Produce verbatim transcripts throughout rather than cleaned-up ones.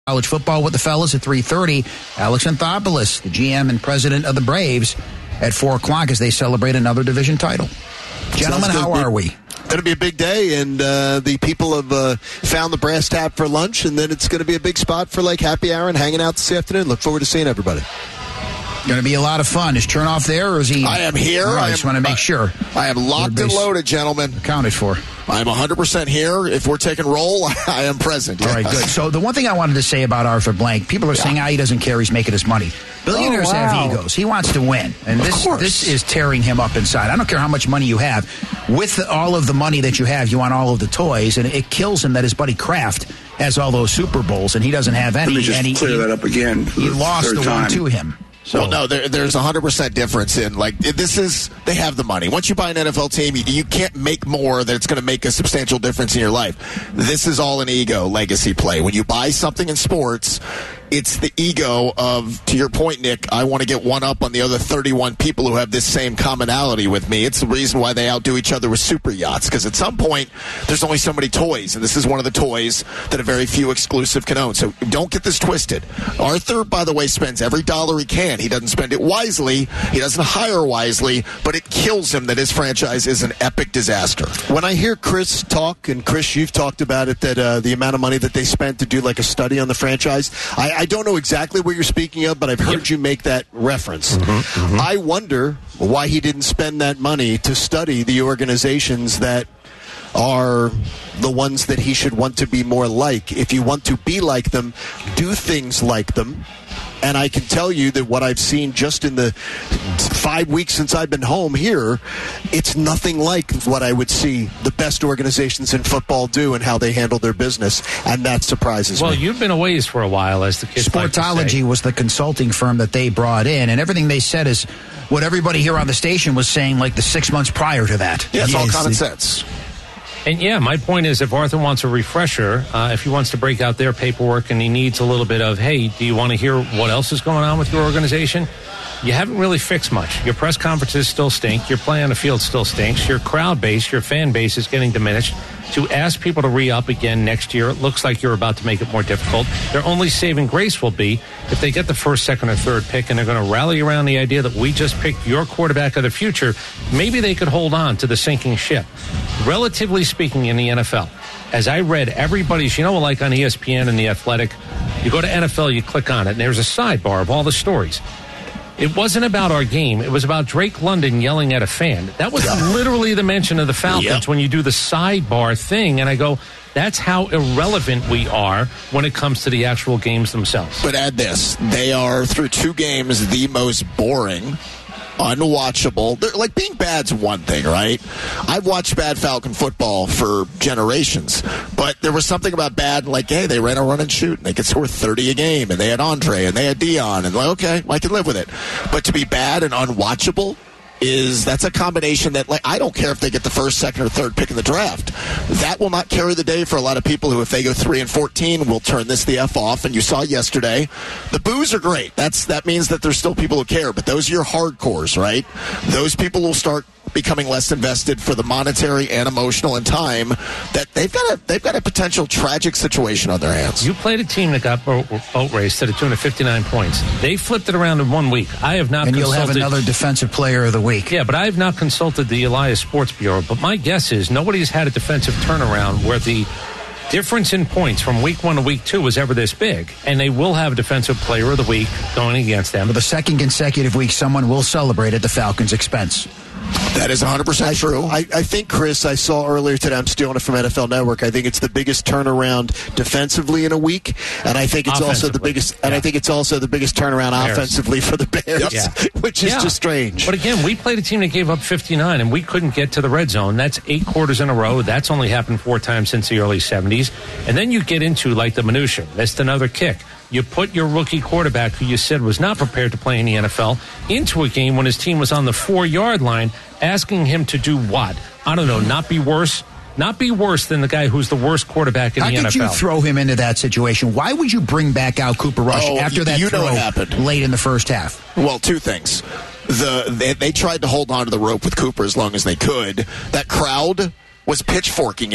College football with the fellas at three thirty. Alex Anthopoulos, the G M and president of the Braves, at four o'clock as they celebrate another division title. Gentlemen, how are we? Going to be a big day, and uh, the people have uh, found the Brass Tap for lunch, and then it's going to be a big spot for like happy hour and hanging out this afternoon. Look forward to seeing everybody. Going to be a lot of fun. Is Chernoff there, or is he? I am here. Right, I, am, I just want to make sure. I am locked and loaded, gentlemen. Accounted for. I'm one hundred percent here. If we're taking roll, I am present. Yes. All right, good. So the one thing I wanted to say about Arthur Blank, people are yeah. saying, ah, he doesn't care, he's making his money. Billionaires oh, wow. have egos. He wants to win. And this this is tearing him up inside. I don't care how much money you have. With all of the money that you have, you want all of the toys, and it kills him that his buddy Kraft has all those Super Bowls, and he doesn't have any. Let me just and he, clear he, that up again. He lost the time. one to him. So, well, no, there, there's a one hundred percent difference in, like, this is, they have the money. Once you buy an N F L team, you, you can't make more that it's going to make a substantial difference in your life. This is all an ego legacy play. When you buy something in sports, it's the ego of, to your point, Nick, I want to get one up on the other thirty-one people who have this same commonality with me. It's the reason why they outdo each other with super yachts, because at some point, there's only so many toys, and this is one of the toys that a very few exclusive can own. So don't get this twisted. Arthur, by the way, spends every dollar he can. He doesn't spend it wisely. He doesn't hire wisely, but it kills him that his franchise is an epic disaster. When I hear Chris talk, and Chris, you've talked about it, that uh, the amount of money that they spent to do like a study on the franchise, I, I don't know exactly what you're speaking of, but I've heard you make that reference. Mm-hmm, mm-hmm. I wonder why he didn't spend that money to study the organizations that are the ones that he should want to be more like. If you want to be like them, do things like them. And I can tell you that what I've seen just in the five weeks since I've been home here, it's nothing like what I would see the best organizations in football do and how they handle their business, and that surprises well, me. Well, you've been a ways for a while, as the kids Sportology like to say. was the consulting firm that they brought in, and everything they said is what everybody here on the station was saying like the six months prior to that. Yeah, it's yes. all common sense. And, yeah, my point is if Arthur wants a refresher, uh, if he wants to break out their paperwork and he needs a little bit of, hey, do you want to hear what else is going on with your organization? You haven't really fixed much. Your press conferences still stink. Your play on the field still stinks. Your crowd base, your fan base is getting diminished. To ask people to re-up again next year, it looks like you're about to make it more difficult. Their only saving grace will be if they get the first, second, or third pick and they're going to rally around the idea that we just picked your quarterback of the future, maybe they could hold on to the sinking ship. Relatively speaking in the N F L, as I read everybody's, you know, like on E S P N and The Athletic, you go to N F L, you click on it, and there's a sidebar of all the stories. It wasn't about our game. It was about Drake London yelling at a fan. That was yeah. literally the mention of the Falcons yep. when you do the sidebar thing. And I go, that's how irrelevant we are when it comes to the actual games themselves. But add this. They are, through two games, the most boring, unwatchable. They're, like, being bad's one thing, right? I've watched bad Falcon football for generations, but there was something about bad, like, hey, they ran a run and shoot, and they could score thirty a game, and they had Andre, and they had Dion, and like, okay, I can live with it. But to be bad and unwatchable is that's a combination that, like, I don't care if they get the first, second, or third pick in the draft. That will not carry the day for a lot of people who, if they go three and fourteen, will turn this the F off. And you saw yesterday, the boos are great. That's that means that there's still people who care. But those are your hardcores, right? Those people will start becoming less invested for the monetary and emotional and time that they've got a they've got a potential tragic situation on their hands. You played a team that got boat, boat raced to the tune of fifty-nine points. They flipped it around in one week. I have not and consulted. And you'll have another defensive player of the week. Yeah, but I have not consulted the Elias Sports Bureau. But my guess is nobody's had a defensive turnaround where the difference in points from week one to week two was ever this big. And they will have a defensive player of the week going against them. For the second consecutive week, someone will celebrate at the Falcons' expense. That is one hundred percent true. I, I think, Chris, I saw earlier today, I'm stealing it from N F L Network, I think it's the biggest turnaround defensively in a week, and I think it's also the biggest and yeah. I think it's also the biggest turnaround Bears. offensively for the Bears, yeah. which is yeah. just strange. But again, we played a team that gave up fifty-nine, and we couldn't get to the red zone. That's eight quarters in a row. That's only happened four times since the early seventies. And then you get into, like, the minutia. That's another kick. You put your rookie quarterback, who you said was not prepared to play in the N F L, into a game when his team was on the four-yard line, asking him to do what? I don't know, not be worse? Not be worse than the guy who's the worst quarterback in How the N F L. How could you throw him into that situation? Why would you bring back out Cooper Rush oh, after that you throw know what happened. late in the first half? Well, two things. The they, they tried to hold on to the rope with Cooper as long as they could. That crowd was pitchforking it.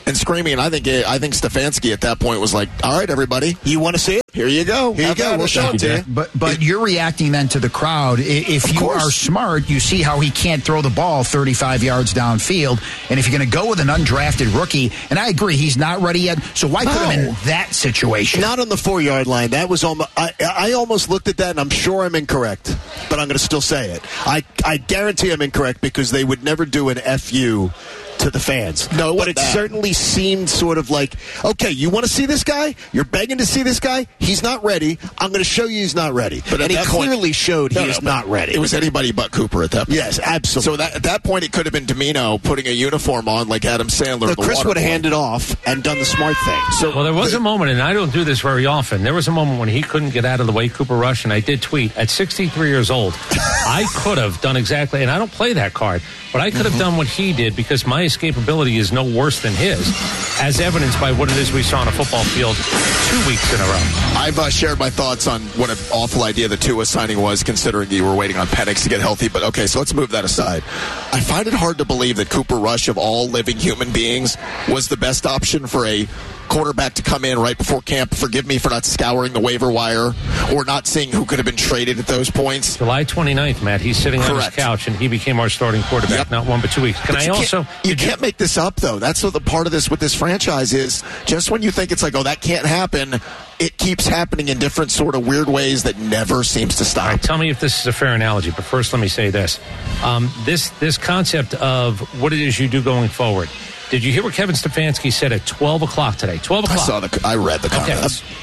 and screaming. And I think I think Stefanski at that point was like, "All right, everybody, you want to see it? Here you go. Here you go. We'll show it to you." But but you're reacting then to the crowd. If you are smart, you see how he can't throw the ball thirty-five yards downfield. And if you're going to go with an undrafted rookie, and I agree, he's not ready yet. So why put him in that situation? Not on the four-yard line. That was almost. I, I almost looked at that, and I'm sure I'm incorrect, but I'm going to still say it. I I guarantee I'm incorrect because they would never do an F U to the fans. No, but it that. certainly seemed sort of like, okay, you want to see this guy? You're begging to see this guy? He's not ready. I'm going to show you he's not ready. But and he clearly point, showed no, he no, is not ready. It was anybody but Cooper at that point. Yes, absolutely. So that, at that point, it could have been Domino putting a uniform on like Adam Sandler. No, Chris would have handed off and done the smart thing. So, well, there was a moment, and I don't do this very often, there was a moment when he couldn't get out of the way, Cooper Rush, and I did tweet, at sixty-three years old, I could have done exactly, and I don't play that card, but I could have mm-hmm. done what he did because my escapability is no worse than his, as evidenced by what it is we saw on a football field two weeks in a row. I've uh, shared my thoughts on what an awful idea the Tua signing was, considering you were waiting on Penix to get healthy. But okay, so let's move that aside. I find it hard to believe that Cooper Rush, of all living human beings, was the best option for a quarterback to come in right before camp. Forgive me for not scouring the waiver wire or not seeing who could have been traded at those points. July twenty-ninth, Matt. He's sitting Correct. on his couch, and he became our starting quarterback. Yep. Not one, but two weeks. Can but I you also... Can't, you can't make this up, though. That's what the part of this with this franchise is. Just when you think it's like, oh, that can't happen, it keeps happening in different sort of weird ways that never seems to stop. All right, tell me if this is a fair analogy, but first let me say this. Um, this this concept of what it is you do going forward. Did you hear what Kevin Stefanski said at twelve o'clock today? twelve o'clock. I saw the. I read the comments. Okay.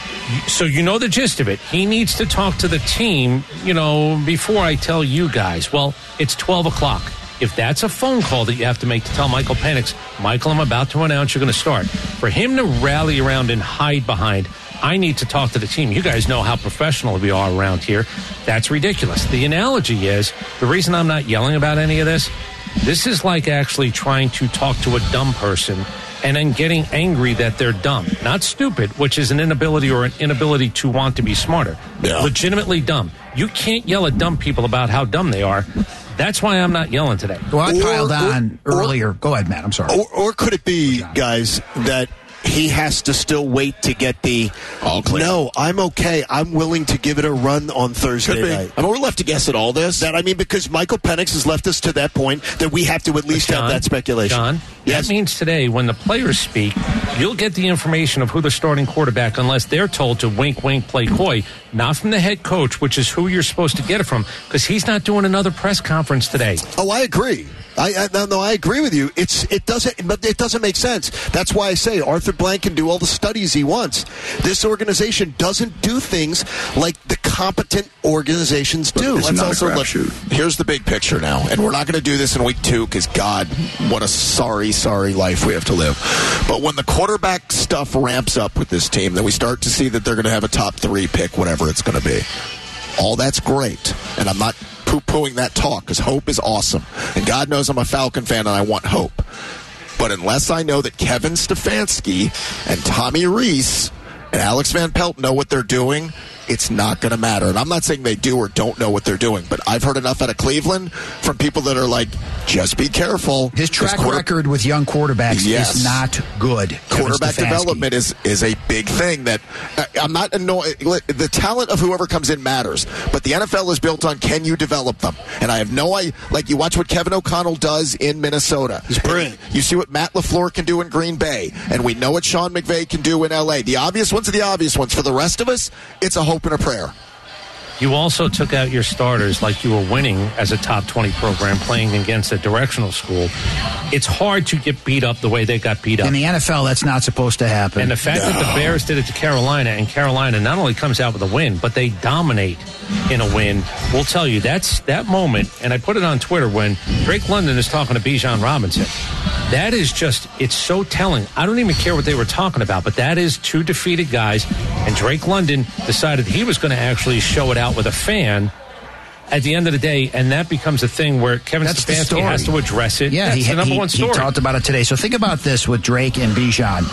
So you know the gist of it. He needs to talk to the team, you know, before I tell you guys. Well, it's twelve o'clock. If that's a phone call that you have to make to tell Michael Penix, Michael, I'm about to announce you're going to start. For him to rally around and hide behind, I need to talk to the team. You guys know how professional we are around here. That's ridiculous. The analogy is, the reason I'm not yelling about any of this, this is like actually trying to talk to a dumb person and then getting angry that they're dumb. Not stupid, which is an inability or an inability to want to be smarter. Yeah. Legitimately dumb. You can't yell at dumb people about how dumb they are. That's why I'm not yelling today. Well, I piled on or, earlier. Go ahead, Matt. I'm sorry. Or, or could it be, guys, that he has to still wait to get the, oh, no, I'm okay. I'm willing to give it a run on Thursday night. I mean, we're left to guess at all this. That I mean, because Michael Penix has left us to that point that we have to at least John, have that speculation. John, yes? That means today when the players speak, you'll get the information of who the starting quarterback, unless they're told to wink, wink, play coy, not from the head coach, which is who you're supposed to get it from, because he's not doing another press conference today. Oh, I agree. I, I no, no, I agree with you. It's it doesn't, but it doesn't make sense. That's why I say Arthur Blank can do all the studies he wants. This organization doesn't do things like the competent organizations do. Let's also look. Here's the big picture now, and we're not going to do this in week two because God, what a sorry, sorry life we have to live. But when the quarterback stuff ramps up with this team, then we start to see that they're going to have a top three pick, whatever it's going to be. All that's great, and I'm not poo-pooing that talk because hope is awesome. And God knows I'm a Falcon fan and I want hope. But unless I know that Kevin Stefanski and Tommy Rees and Alex Van Pelt know what they're doing, it's not going to matter. And I'm not saying they do or don't know what they're doing, but I've heard enough out of Cleveland from people that are like, just be careful. His track quarter- record with young quarterbacks yes. is not good. Quarterback development is, is a big thing that uh, I'm not annoyed. The talent of whoever comes in matters, but the N F L is built on can you develop them? And I have no idea. Like, you watch what Kevin O'Connell does in Minnesota. He's brilliant. You see what Matt LaFleur can do in Green Bay, and we know what Sean McVay can do in L A. The obvious ones are the obvious ones. For the rest of us, it's a hope and a prayer. You also took out your starters like you were winning as a top twenty program playing against a directional school. It's hard to get beat up the way they got beat up. In the N F L, that's not supposed to happen. And the fact no. that the Bears did it to Carolina, and Carolina not only comes out with a win, but they dominate in a win, we'll tell you, that's that moment, and I put it on Twitter, when Drake London is talking to Bijan Robinson. That is just, it's so telling. I don't even care what they were talking about, but that is two defeated guys, and Drake London decided he was going to actually show it out with a fan at the end of the day, and that becomes a thing where Kevin That's Stefanski has to address it. Yeah, That's he, the number he, one story. He talked about it today. So think about this with Drake and Bijan.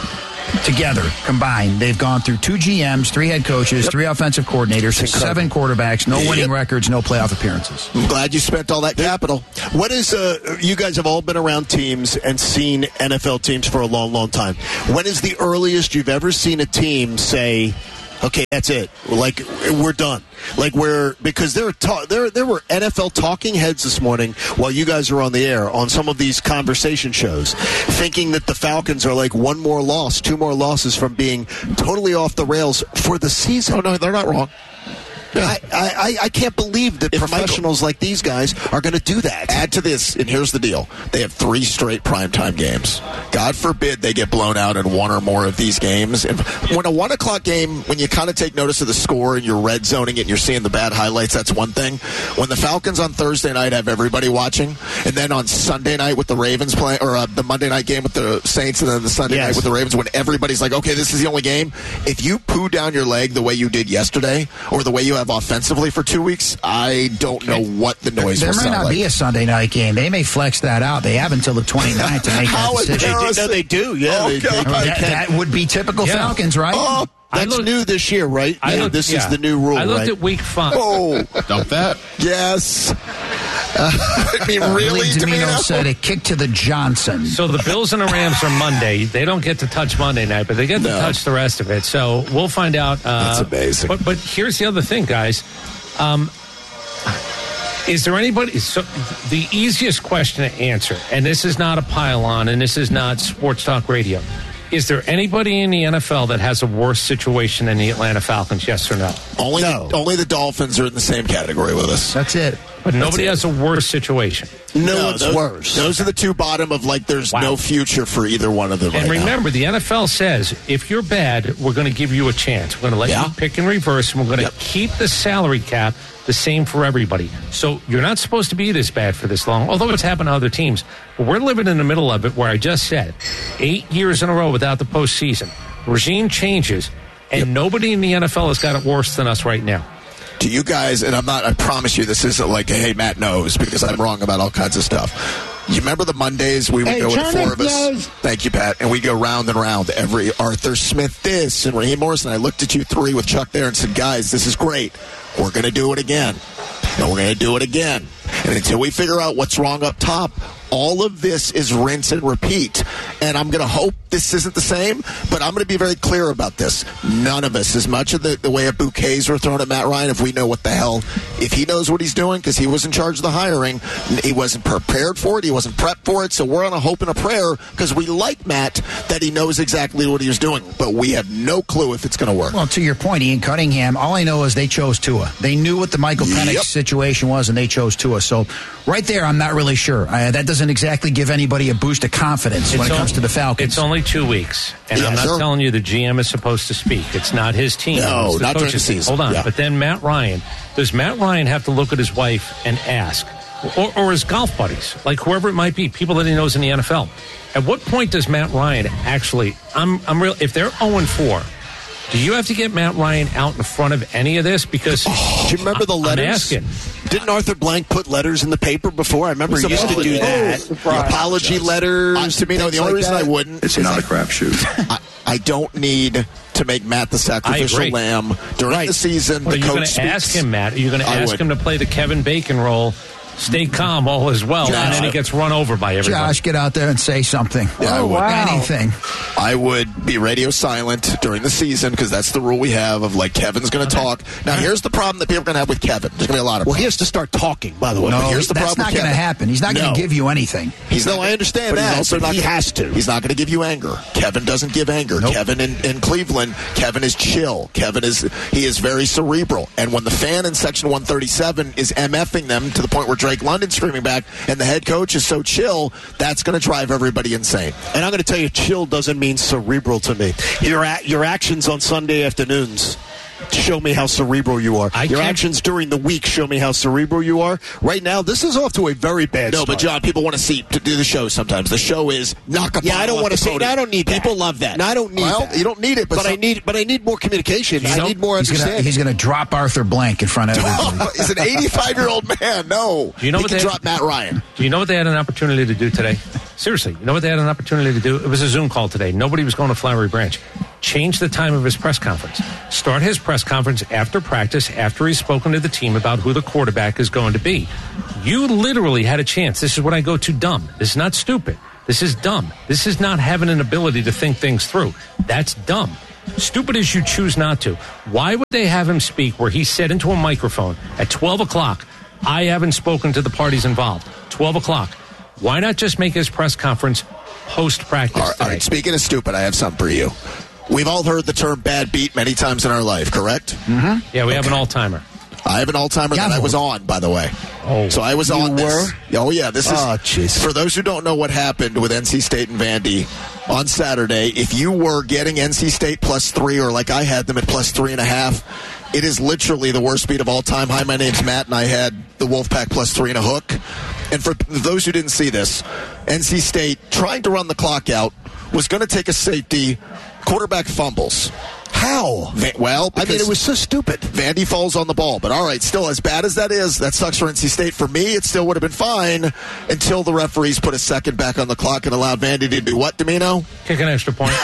together, combined, they've gone through two G Ms, three head coaches, yep. three offensive coordinators, seven quarterbacks, no winning yep. records, no playoff appearances. I'm glad you spent all that capital. What is, uh, you guys have all been around teams and seen N F L teams for a long, long time. When is the earliest you've ever seen a team say, okay, that's it. Like, we're done. Like, we're, because there, ta- there there were N F L talking heads this morning while you guys are on the air on some of these conversation shows, thinking that the Falcons are like one more loss, two more losses from being totally off the rails for the season. Oh, no, they're not wrong. Yeah. I, I, I can't believe that if professionals Michael, like these guys are going to do that. Add to this, and here's the deal. They have three straight primetime games. God forbid they get blown out in one or more of these games. And when a one o'clock game, when you kind of take notice of the score and you're red zoning it and you're seeing the bad highlights, that's one thing. When the Falcons on Thursday night have everybody watching, and then on Sunday night with the Ravens playing, or uh, the Monday night game with the Saints, and then the Sunday yes. night with the Ravens, when everybody's like, okay, this is the only game. If you poo down your leg the way you did yesterday, or the way you have offensively for two weeks, I don't know what the noise there will might sound not like. be a Sunday night game. They may flex that out. They have until the twenty-ninth to make that decision. They do, no, they do. Yeah, oh, they, they, that, that would be typical yeah. Falcons, right? Oh, that's looked, new this year, right? I yeah, looked, this yeah. is the new rule. I looked right? at week five. Oh, dump that. Yes. Uh, I mean, really, Domino said a kick to the Johnson. So the Bills and the Rams are Monday. They don't get to touch Monday night, but they get to no. touch the rest of it. So we'll find out. Uh, That's amazing. But, but here's the other thing, guys. Um, Is there anybody? So the easiest question to answer, and this is not a pile-on, and this is not sports talk radio. Is there anybody in the N F L that has a worse situation than the Atlanta Falcons? Yes or no? Only, no. The, only the Dolphins are in the same category with us. That's it. But That's nobody it. has a worse situation. No, no it's those, worse. Those are the two bottom of, like, there's wow. no future for either one of them And right remember, now. the N F L says, if you're bad, we're going to give you a chance. We're going to let yeah. you pick and reverse, and we're going to yep. keep the salary cap the same for everybody. So you're not supposed to be this bad for this long, although it's happened to other teams. But we're living in the middle of it where I just said, eight years in a row without the postseason. Regime changes, and yep. nobody in the N F L has got it worse than us right now. Do you guys, and I'm not, I promise you this isn't like, hey, Matt knows, because I'm wrong about all kinds of stuff. You remember the Mondays we would hey, go with the four of us? Knows. Thank you, Pat. And we go round and round. Every Arthur Smith this and Raheem Morrison. I looked at you three with Chuck there and said, guys, this is great. We're going to do it again. And we're going to do it again. And until we figure out what's wrong up top, all of this is rinse and repeat. And I'm going to hope this isn't the same, but I'm going to be very clear about this. None of us, as much of the, the way of bouquets were thrown at Matt Ryan, if we know what the hell, if he knows what he's doing, because he was in charge of the hiring, he wasn't prepared for it, he wasn't prepped for it, so we're on a hope and a prayer, because we like Matt, that he knows exactly what he was doing, but we have no clue if it's going to work. Well, to your point, Ian Cunningham, all I know is they chose Tua. They knew what the Michael Penix yep. situation was, and they chose Tua. So right there, I'm not really sure. Uh, that doesn't exactly give anybody a boost of confidence it's when it only, comes to the Falcons. It's only two weeks, and yeah, I'm not sure. telling you the G M is supposed to speak. It's not his team. No, it's the not during the coach's team. season. Hold on. Yeah. But then Matt Ryan, does Matt Ryan have to look at his wife and ask, or, or his golf buddies, like whoever it might be, people that he knows in the N F L, at what point does Matt Ryan actually, I'm, I'm real, if they're oh and four, do you have to get Matt Ryan out in front of any of this? Because oh, do you remember the letters? I'm asking. Didn't Arthur Blank put letters in the paper before? I remember he used to do that. Oh, the apology letters. I, to me, no, the only like reason that. I wouldn't. It's not a crapshoot. I, I don't need to make Matt the sacrificial lamb during right. the season. What, the are you going coach to ask speaks. him, Matt? Are you going to I ask would. him to play the Kevin Bacon role? Stay calm all as well, Josh, and then he gets run over by everybody. Josh, get out there and say something. Yeah, I oh, would. wow. Anything. I would be radio silent during the season because that's the rule we have of, like, Kevin's going to Okay. talk. Now, here's the problem that people are going to have with Kevin. There's going to be a lot of Well, problems. he has to start talking, by the way. No, But here's the that's problem not with going to Kevin. happen. He's not going No. to give you anything. He's No, not, I understand but that, He's also but not he gonna, has to. He's not going to give you anger. Kevin doesn't give anger. Nope. Kevin in, in Cleveland, Kevin is chill. Kevin is he is very cerebral. And when the fan in Section one thirty-seven is MFing them to the point where Drake London's screaming back, and the head coach is so chill, that's going to drive everybody insane. And I'm going to tell you, chill doesn't mean cerebral to me. Your a- your actions on Sunday afternoons show me how cerebral you are. I Your can't- actions during the week show me how cerebral you are. Right now, this is off to a very bad No, start. but John, people want to see to do the show sometimes. The show is knock a Yeah, I don't want to see. I don't need that. People love that. No, I don't need well, that. You don't need it, but, But I some- need. But I need more communication. You I know, need more He's understanding. going he's to drop Arthur Blank in front of everybody. He's an eighty-five-year-old man. No, Do you know he what can they- drop Matt Ryan. Do you know what they had an opportunity to do today? Seriously, you know what they had an opportunity to do? It was a Zoom call today. Nobody was going to Flowery Branch. Change the time of his press conference. Start his press conference after practice, after he's spoken to the team about who the quarterback is going to be. You literally had a chance. This is what I go to dumb. This is not stupid. This is dumb. This is not having an ability to think things through. That's dumb. Stupid as you choose not to. Why would they have him speak where he said into a microphone at twelve o'clock, I haven't spoken to the parties involved. twelve o'clock. Why not just make his press conference post-practice all right, all right, speaking of stupid, I have something for you. We've all heard the term bad beat many times in our life, correct? Mm-hmm. Yeah, we okay. have an all-timer. I have an all-timer yeah, that I was on, by the way. Oh, so I was you on were? this. Oh, yeah. This is, oh, jeez. For those who don't know what happened with N C State and Vandy on Saturday, if you were getting N C State plus three, or like I had them at plus three and a half, it is literally the worst beat of all time. Hi, my name's Matt, and I had the Wolfpack plus three and a hook. And for those who didn't see this, N C State, trying to run the clock out, was going to take a safety, quarterback fumbles. How? Va- well, I mean, it was so stupid. Vandy falls on the ball. But all right, still, as bad as that is, that sucks for N C State. For me, it still would have been fine until the referees put a second back on the clock and allowed Vandy to do what, Domino? Kick an extra point.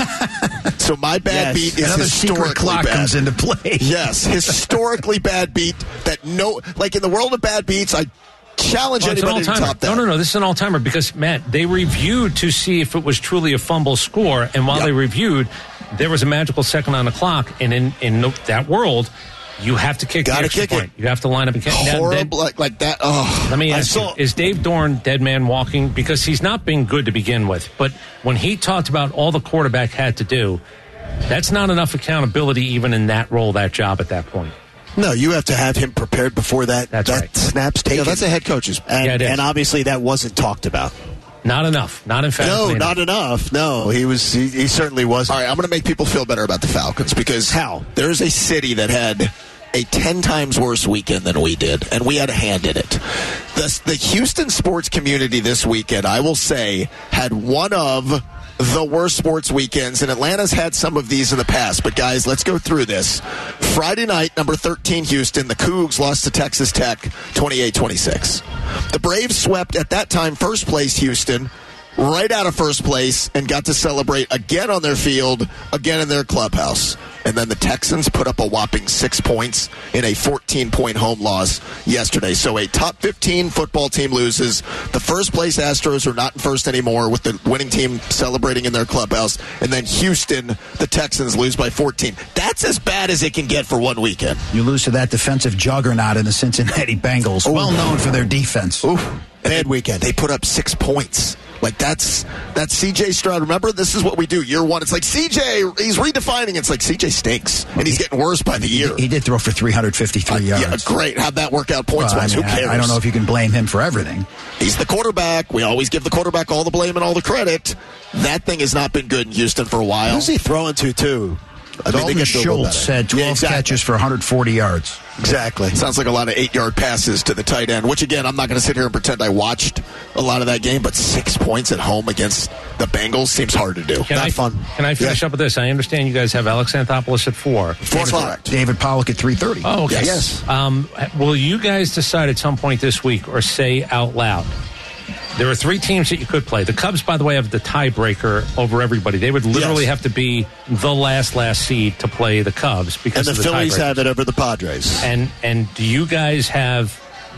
So my bad yes. beat is Another historically secret clock bad. comes into play. Yes, historically bad beat that no, like in the world of bad beats, I challenge Well, anybody to top that. No, no, no. This is an all-timer because, Matt, they reviewed to see if it was truly a fumble score. And while Yep. they reviewed, there was a magical second on the clock. And in, in that world, you have to kick Gotta the extra kick it. point. You have to line up and kick. Now, Horrible, then- like, like that. Oh, Let me I ask saw- you, is Dave Dorn dead man walking? Because he's not been good to begin with. But when he talked about all the quarterback had to do, that's not enough accountability even in that role, that job at that point. No, you have to have him prepared before that, That's that right. snap's taken. Yeah, that's a head coach's. and, Yeah, it is. and obviously that wasn't talked about. Not enough. Not No, emphatically not enough. No, he was. He, he certainly wasn't. All right, I'm going to make people feel better about the Falcons because How? There's a city that had a ten times worse weekend than we did, and we had a hand in it. The, the Houston sports community this weekend, I will say, had one of the worst sports weekends, and Atlanta's had some of these in the past. But, guys, let's go through this. Friday night, number thirteen, Houston, the Cougs lost to Texas Tech twenty-eight twenty-six. The Braves swept, at that time, first place Houston, right out of first place, and got to celebrate again on their field, again in their clubhouse. And then the Texans put up a whopping six points in a fourteen-point home loss yesterday. So a top fifteen football team loses. The first-place Astros are not in first anymore with the winning team celebrating in their clubhouse. And then Houston, the Texans, lose by fourteen. That's as bad as it can get for one weekend. You lose to that defensive juggernaut in the Cincinnati Bengals, Ooh. well known for their defense. Ooh. Bad weekend. They put up six points. Like, that's that's C J Stroud. Remember, this is what we do. Year one, it's like C J, he's redefining. It's like C J stinks, and he's getting worse by the year. He did throw for three hundred fifty-three Uh, yards. yeah, great. How'd that work out points-wise? Well, I mean, Who cares? I, I don't know if you can blame him for everything. He's the quarterback. We always give the quarterback all the blame and all the credit. That thing has not been good in Houston for a while. Who's he throwing to, too? I mean, they Dalton get to a little Schultz better. had twelve Yeah, exactly. catches for one hundred forty yards. Exactly. Sounds like a lot of eight-yard passes to the tight end, which, again, I'm not going to sit here and pretend I watched a lot of that game, but six points at home against the Bengals seems hard to do. Can Not I, fun. Can I finish Yeah. up with this? I understand you guys have Alex Anthopoulos at four. Four o'clock. David Pollock at three thirty. Oh, okay. Yes. Um, will you guys decide at some point this week or say out loud? There are three teams that you could play. The Cubs, by the way, have the tiebreaker over everybody. They would literally Yes. have to be the last, last seed to play the Cubs because And the of the Phillies tiebreaker. have it over the Padres. And and do you guys have,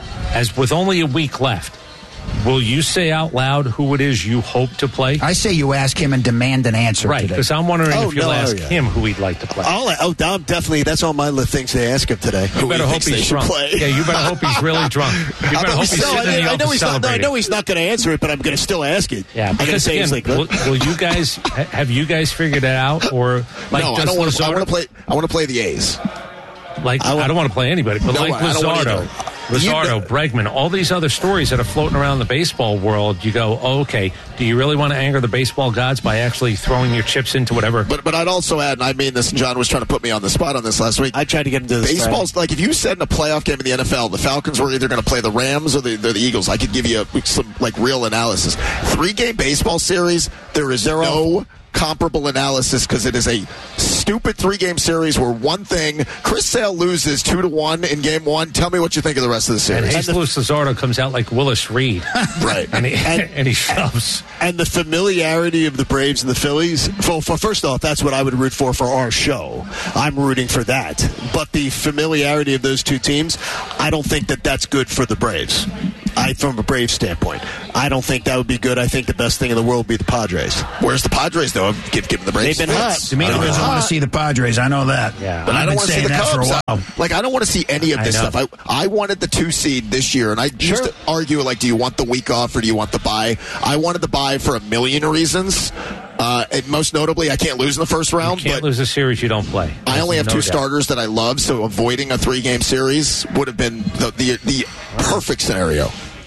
as with only a week left, will you say out loud who it is you hope to play? I say you ask him and demand an answer Right, today. because I'm wondering Oh, if you'll no, ask yeah. him who he'd like to play. I'll, oh, I'm definitely. That's on my list of things to ask him today. You better he hope thinks they he's should drunk. play. Yeah, you better hope he's really drunk. You better hope he's No, sitting I, in the I know office he's not. No, I celebrating. know he's not going to answer it, but I'm going to still ask it. Yeah, I'm going to because say again, it's like, will, will you guys ha- have you guys figured it out, or like no, I does don't want to. I Luzardo- want to play. I want to play the A's. Like I I, want- don't want to play anybody, but No, like I don't want Luzardo, either. Luzardo, You- Bregman, all these other stories that are floating around the baseball world. You go, oh, okay. Do you really want to anger the baseball gods by actually throwing your chips into whatever? But but I'd also add, and I mean this, and John was trying to put me on the spot on this last week. I tried to get into this. Baseball's like if you said in a playoff game in the N F L, the Falcons were either going to play the Rams or the, the, the Eagles. I could give you a, some like real analysis. Three game baseball series, there is no comparable analysis because it is a stupid three-game series where one thing, Chris Sale loses two to one in game one. Tell me what you think of the rest of the series. And Jesus Luzardo comes out like Willis Reed. Right. And he, and, and he shoves. And the familiarity of the Braves and the Phillies, for, for, first off, that's what I would root for for our show. I'm rooting for that. But the familiarity of those two teams, I don't think that that's good for the Braves. I, from a Braves standpoint, I don't think that would be good. I think the best thing in the world would be the Padres. Where's the Padres, though? Give, give them the Braves. They've been hot. Domino doesn't want to see the Padres. I know that. Yeah. But I don't want to see the Cubs. I, like, I don't want to see any of this I stuff. I, I wanted the two seed this year, and I Sure. used to argue, like, do you want the week off or do you want the bye? I wanted the bye for a million reasons. Uh, and most notably, I can't lose in the first round. You can't but lose a series you don't play. I only have no two doubt. starters that I love, so avoiding a three-game series would have been the, the, the perfect scenario.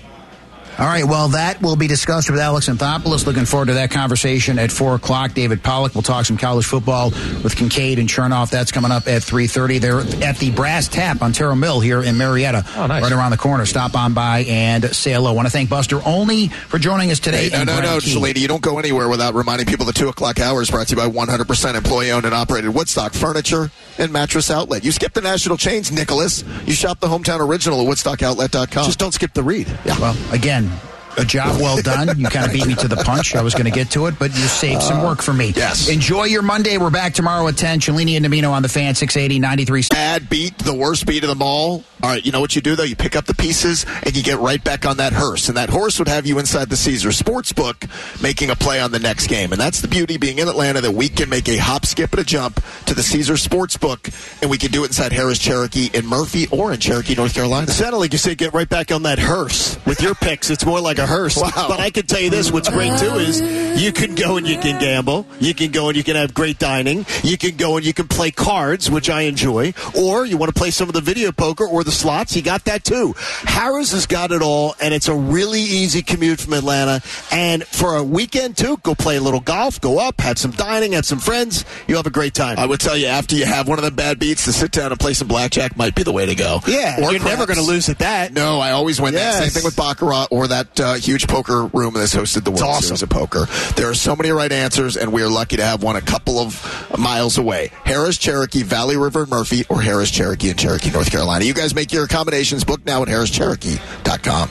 All right, well, that will be discussed with Alex Anthopoulos. Looking forward to that conversation at four o'clock. David Pollack will talk some college football with Kincaid and Chernoff. That's coming up at three thirty. They're at the Brass Tap on Terra Mill here in Marietta. Oh, nice. Right around the corner. Stop on by and say hello. I want to thank Buster Only for joining us today. Hey, no, no, no, Shalady, you don't go anywhere without reminding people the two o'clock hour is brought to you by one hundred percent employee-owned and operated Woodstock Furniture and Mattress Outlet. You skip the national chains, Nicholas. You shop the hometown original at woodstock outlet dot com. Just don't skip the read. Yeah. Well, again, a job well done. You kind of beat me to the punch. I was going to get to it, but you saved some work for me. Yes. Enjoy your Monday. We're back tomorrow at ten. Cellini and Domino on the Fan, six eighty, ninety-three. Bad beat, the worst beat of them all. All right, you know what you do, though? You pick up the pieces, and you get right back on that hearse. And that horse would have you inside the Caesars Sportsbook making a play on the next game. And that's the beauty, being in Atlanta, that we can make a hop, skip, and a jump to the Caesars Sportsbook, and we can do it inside Harris Cherokee in Murphy or in Cherokee, North Carolina. It sounded like you say get right back on that hearse. With your picks, it's more like a hearse. Wow. But I can tell you this, what's great, too, is you can go and you can gamble. You can go and you can have great dining. You can go and you can play cards, which I enjoy. Or you want to play some of the video poker or the slots, you got that, too. Harris has got it all, and it's a really easy commute from Atlanta. And for a weekend, too, go play a little golf, go up, have some dining, have some friends. You'll have a great time. I would tell you, after you have one of the bad beats, to sit down and play some blackjack might be the way to go. Yeah, or you're never going to lose at that. No, I always win Yes. that. Same thing with Baccarat or that uh, huge poker room that's hosted the World awesome. Series of Poker. There are so many right answers, and we are lucky to have one a couple of miles away. Harris Cherokee, Valley River, Murphy, or Harris Cherokee in Cherokee, North Carolina. You guys make your accommodations. Book now at harris cherokee dot com.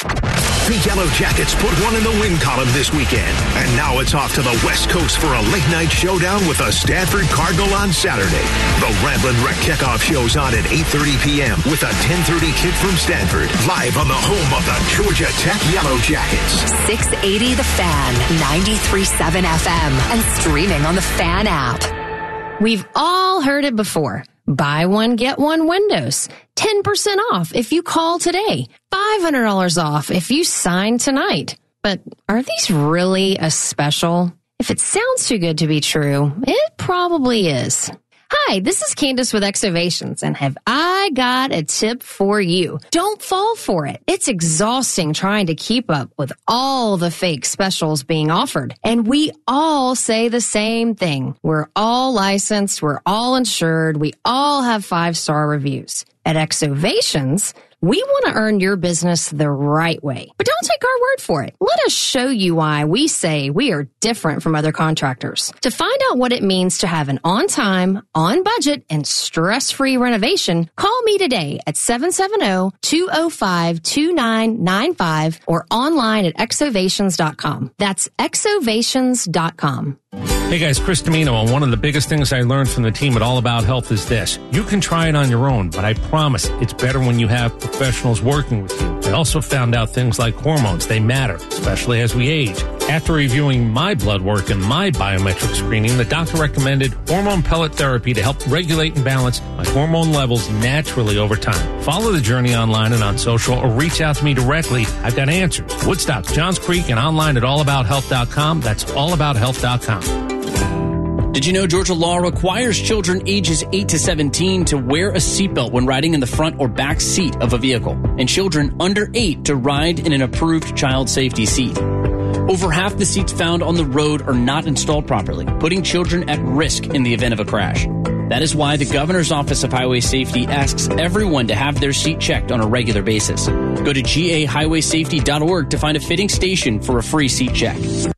The Yellow Jackets put one in the win column this weekend, and now it's off to the West Coast for a late-night showdown with the Stanford Cardinal on Saturday. The Ramblin' Wreck Kickoff show's on at eight thirty p.m. with a ten thirty kick from Stanford, live on the home of the Georgia Tech Yellow Jackets. six eighty The Fan, ninety-three point seven F M, and streaming on the Fan app. We've all heard it before. Buy one, get one windows. ten percent off if you call today. five hundred dollars off if you sign tonight. But are these really a special? If it sounds too good to be true, it probably is. Hi, this is Candace with Exovations, and have I got a tip for you. Don't fall for it. It's exhausting trying to keep up with all the fake specials being offered. And we all say the same thing. We're all licensed, we're all insured, we all have five-star reviews. At Exovations, we want to earn your business the right way. But don't take our word for it. Let us show you why we say we are different from other contractors. To find out what it means to have an on-time, on-budget, and stress-free renovation, call me today at seven seven zero, two zero five, two nine nine five or online at exovations dot com. That's exovations dot com. Hey guys, Chris Domino, and one of the biggest things I learned from the team at All About Health is this. You can try it on your own, but I promise it's better when you have professionals working with you. I also found out things like hormones. They matter, especially as we age. After reviewing my blood work and my biometric screening, the doctor recommended hormone pellet therapy to help regulate and balance my hormone levels naturally over time. Follow the journey online and on social, or reach out to me directly. I've got answers. Woodstock, Johns Creek, and online at all about health dot com. That's all about health dot com. Did you know Georgia law requires children ages eight to seventeen to wear a seatbelt when riding in the front or back seat of a vehicle, and children under eight to ride in an approved child safety seat? Over half the seats found on the road are not installed properly, putting children at risk in the event of a crash. That is why the Governor's Office of Highway Safety asks everyone to have their seat checked on a regular basis. Go to G A highway safety dot org to find a fitting station for a free seat check.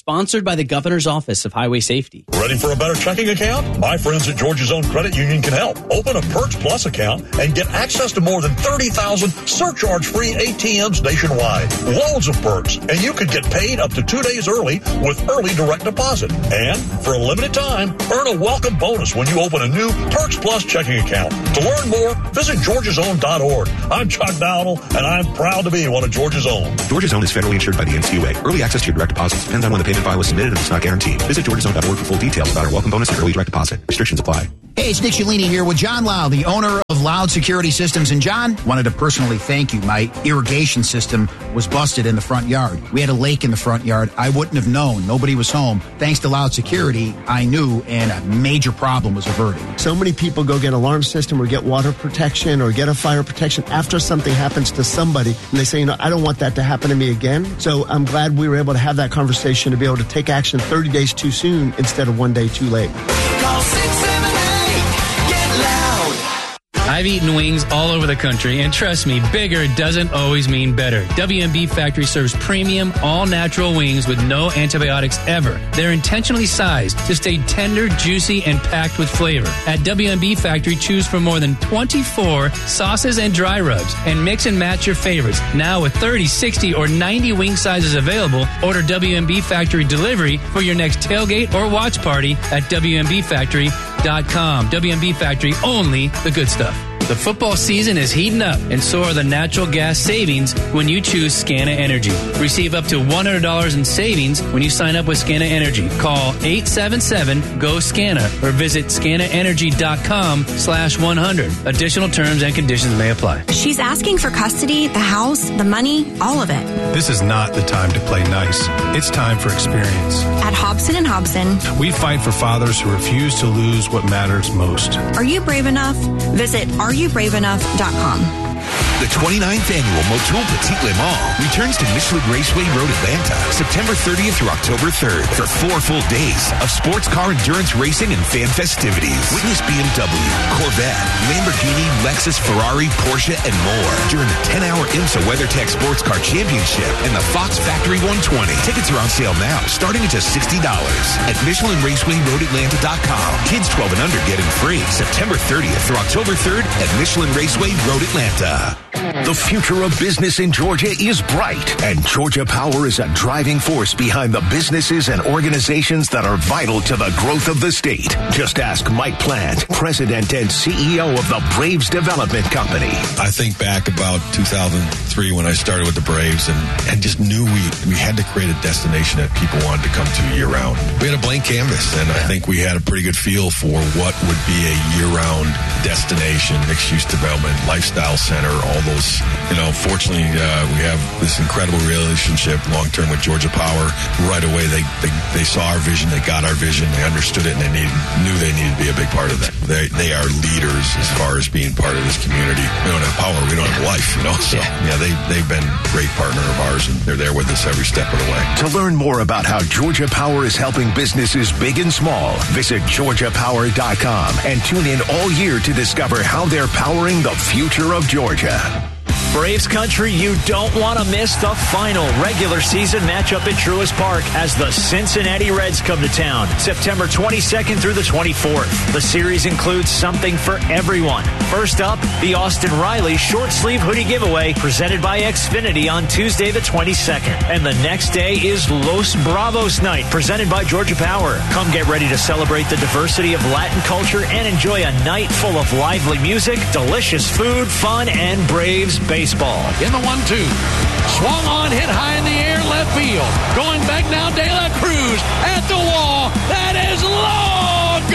Sponsored by the Governor's Office of Highway Safety. Ready for a better checking account? My friends at Georgia's Own Credit Union can help. Open a Perks Plus account and get access to more than thirty thousand surcharge-free A T Ms nationwide. Loads of perks, and you could get paid up to two days early with early direct deposit. And for a limited time, earn a welcome bonus when you open a new Perks Plus checking account. To learn more, visit georgias own dot org. I'm Chuck Dowdle, and I'm proud to be one of Georgia's Own. Georgia's Own is federally insured by the N C U A. Early access to your direct deposits depends on when the payment file was submitted and it's not guaranteed. Visit georgias own dot org for full details about our welcome bonus and early direct deposit. Restrictions apply. Hey, it's Nick Cialini here with John Lau, the owner of Loud Security Systems. And John, wanted to personally thank you. My irrigation system was busted in the front yard. We had a lake in the front yard. I wouldn't have known. Nobody was home. Thanks to Loud Security, I knew, and a major problem was averted. So many people go get an alarm system or get water protection or get a fire protection after something happens to somebody, and they say, you know, I don't want that to happen to me again. So I'm glad we were able to have that conversation to be able to take action thirty days too soon instead of one day too late. Call six seven eight, get loud. I've eaten wings all over the country, and trust me, bigger doesn't always mean better. W M B Factory serves premium, all-natural wings with no antibiotics ever. They're intentionally sized to stay tender, juicy, and packed with flavor. At W M B Factory, choose from more than twenty-four sauces and dry rubs, and mix and match your favorites. Now with thirty, sixty, or ninety wing sizes available, order W M B Factory delivery for your next tailgate or watch party at W M B factory dot com. W M B Factory, only the good stuff. The football season is heating up, and so are the natural gas savings when you choose Scana Energy. Receive up to one hundred dollars in savings when you sign up with Scana Energy. Call eight seven seven, G O, SCANA or visit scana energy dot com slash one hundred. Additional terms and conditions may apply. She's asking for custody, the house, the money, all of it. This is not the time to play nice. It's time for experience. At Hobson and Hobson, we fight for fathers who refuse to lose what matters most. Are you brave enough? Visit are you brave enough dot com. The twenty-ninth Annual Motul Petit Le Mans returns to Michelin Raceway Road, Atlanta, September thirtieth through October third for four full days of sports car endurance racing and fan festivities. Witness B M W, Corvette, Lamborghini, Lexus, Ferrari, Porsche, and more during the ten-hour IMSA WeatherTech Sports Car Championship and the Fox Factory one twenty. Tickets are on sale now, starting at just sixty dollars at Michelin Raceway Road Atlanta dot com. Kids twelve and under getting free September thirtieth through October third at Michelin Raceway Road Atlanta. The future of business in Georgia is bright, and Georgia Power is a driving force behind the businesses and organizations that are vital to the growth of the state. Just ask Mike Plant, President and C E O of the Braves Development Company. I think back about two thousand three when I started with the Braves and, and just knew we, we had to create a destination that people wanted to come to year-round. We had a blank canvas, and I think we had a pretty good feel for what would be a year-round destination, mixed-use development, lifestyle center, all those. You know, fortunately, uh, we have this incredible relationship long-term with Georgia Power. Right away, they, they they saw our vision, they got our vision, they understood it, and they needed, knew they needed to be a big part of that. They they are leaders as far as being part of this community. We don't have power, we don't have life, you know. So, yeah, they, they've been a great partner of ours, and they're there with us every step of the way. To learn more about how Georgia Power is helping businesses big and small, visit georgia power dot com and tune in all year to discover how they're powering the future of Georgia. Braves country, you don't want to miss the final regular season matchup at Truist Park as the Cincinnati Reds come to town September twenty-second through the twenty-fourth. The series includes something for everyone. First up, the Austin Riley short sleeve hoodie giveaway presented by Xfinity on Tuesday the twenty-second. And the next day is Los Bravos night presented by Georgia Power. Come get ready to celebrate the diversity of Latin culture and enjoy a night full of lively music, delicious food, fun, and Braves baseball. Baseball. In the one two. Swung on, hit high in the air, left field. Going back now, De La Cruz at the wall. That is long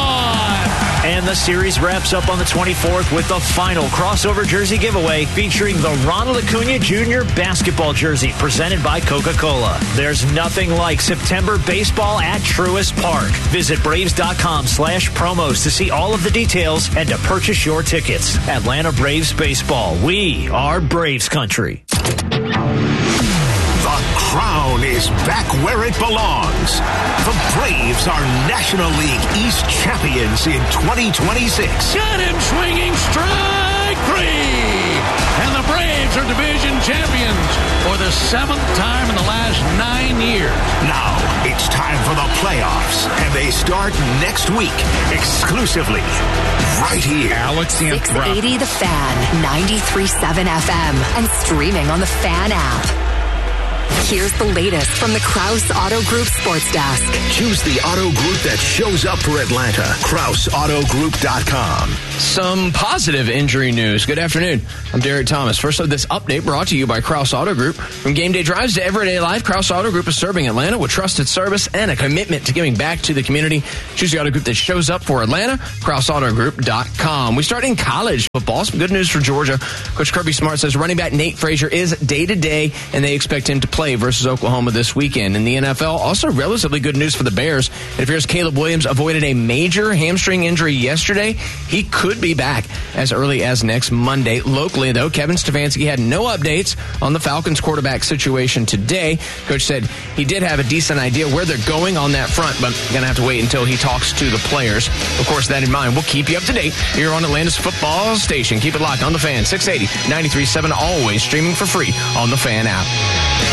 gone. And the series wraps up on the twenty-fourth with the final crossover jersey giveaway featuring the Ronald Acuna Junior basketball jersey presented by Coca-Cola. There's nothing like September baseball at Truist Park. Visit Braves.com slash promos to see all of the details and to purchase your tickets. Atlanta Braves Baseball. We are Braves country. The crown is back where it belongs. The Braves are National League East champions in twenty twenty-six. Got him swinging, strike three. And the Braves are division champions for the seventh time in the last nine years. Now it's time for the playoffs, and they start next week exclusively right here. Alex six eighty The Fan, ninety-three point seven F M, and streaming on the Fan app. Here's the latest from the Krause Auto Group Sports Desk. Choose the auto group that shows up for Atlanta. Krause Auto Group dot com. Some positive injury news. Good afternoon. I'm Derek Thomas. First of this update brought to you by Krause Auto Group. From game day drives to everyday life, Krause Auto Group is serving Atlanta with trusted service and a commitment to giving back to the community. Choose the auto group that shows up for Atlanta. Krause Auto Group dot com. We start in college football. Some good news for Georgia. Coach Kirby Smart says running back Nate Frazier is day-to-day, and they expect him to play versus Oklahoma this weekend. In the N F L, also relatively good news for the Bears. It appears Caleb Williams avoided a major hamstring injury yesterday. He could be back as early as next Monday. Locally, though, Kevin Stefanski had no updates on the Falcons quarterback situation today. Coach said he did have a decent idea where they're going on that front, but going to have to wait until he talks to the players. Of course, that in mind, we'll keep you up to date here on Atlanta's football station. Keep it locked on the Fan, six eighty, ninety-three point seven, always streaming for free on the Fan app.